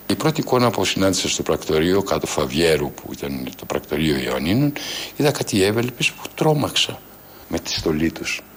Η πρώτη εικόνα που συνάντησα στο πρακτορείο κάτω Φαβιέρου, που ήταν το πρακτορείο Ιωαννίνων, είδα κάτι έβελπες που τρόμαξα με τη στολή τους.